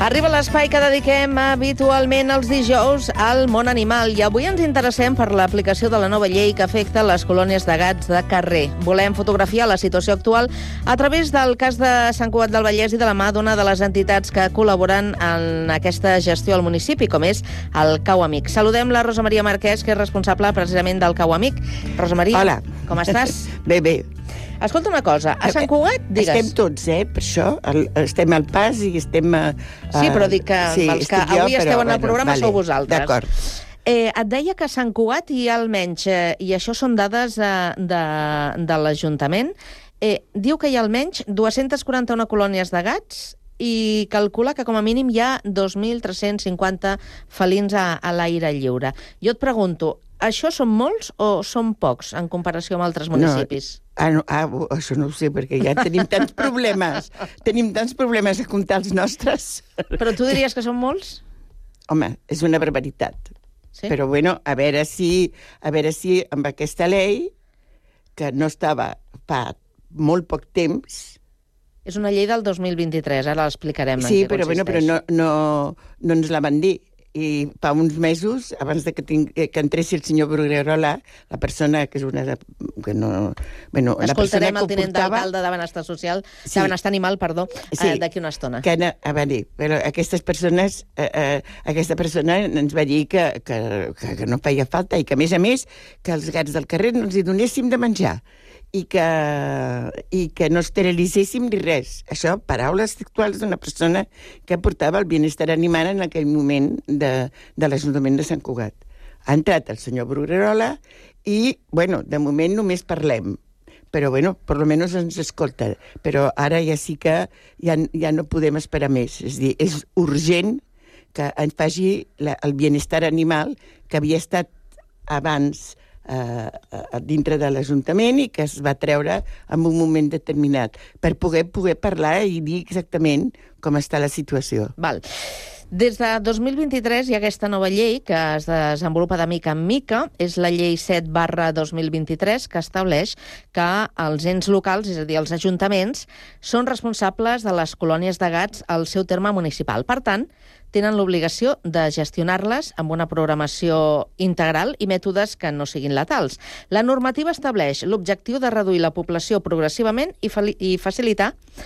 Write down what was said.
Arriba l'espai que dediquem habitualment els dijous al món animal i avui ens interessem per l'aplicació de la nova llei que afecta les colònies de gats de carrer. Volem fotografiar la situació actual a través del cas de Sant Cugat del Vallès i de la mà d'una de les entitats que col·laboren en aquesta gestió al municipi, com és el Cau Amic. Saludem la Rosa Maria Marquès, que és responsable precisament del Cau Amic. Rosa Maria, hola. Com estàs? Bé. Escolta una cosa, a Sant Cugat, digues... Estem tots, per això. Estem al pas i estem... Sí, però dic que els que avui esteu en el programa sou vosaltres. D'acord. Et deia que a Sant Cugat hi ha almenys, i això són dades de l'Ajuntament, diu que hi ha almenys 241 colònies de gats i calcula que com a mínim hi ha 2.350 felins a l'aire lliure. Jo et pregunto, això són molts o són pocs en comparació amb altres municipis? Això no ho sé, perquè ja tenim tants problemes. Tenim tants problemes a comptar els nostres. Però tu diries que són molts? Home, és una barbaritat. Sí? Però bueno, a veure si amb aquesta llei, que no estava fa molt poc temps... És una llei del 2023, ara l'explicarem. Sí, però no ens la van dir. I fa uns mesos, abans de que entressi el senyor Bruguerola, la persona que és una... Escoltarem el tinent d'alcalde de Benestar Social, de Benestar Animal, perdó, d'aquí una estona. Va dir, però aquesta persona ens va dir que no feia falta i que, a més, que els gats del carrer no els hi donéssim de menjar i que no esterilitzéssim ni res. Això, paraules textuals d'una persona que portava el benestar animal en aquell moment de l'Ajuntament de Sant Cugat. Ha entrat el senyor Bruguerola i, de moment només parlem. Però, per lo menos ens escolta. Però ara ja sí que ja no podem esperar més. És a dir, és urgent que ens faci el benestar animal que havia estat abans dintre de l'Ajuntament i que es va treure en un moment determinat per poder parlar i dir exactament com està la situació. Val. Des de 2023 hi ha aquesta nova llei que es desenvolupa de mica en mica. És la llei 7/2023 que estableix que els ens locals, és a dir, els ajuntaments, són responsables de les colònies de gats al seu terme municipal. Per tant, tenen l'obligació de gestionar-les amb una programació integral i mètodes que no siguin letals. La normativa estableix l'objectiu de reduir la població progressivament i facilitar